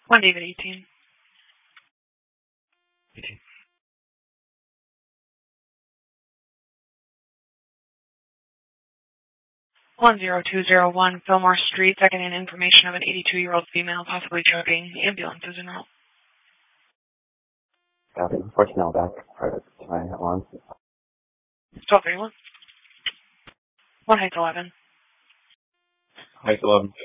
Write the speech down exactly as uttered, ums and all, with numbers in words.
One David eighteen. eighteen. one zero two zero one Fillmore Street, second-hand information of an eighty-two-year-old female possibly choking. Ambulance is en route. Copy. Personnel back. Private to my alarm. twelve thirty-one. One Heights eleven. Heights eleven.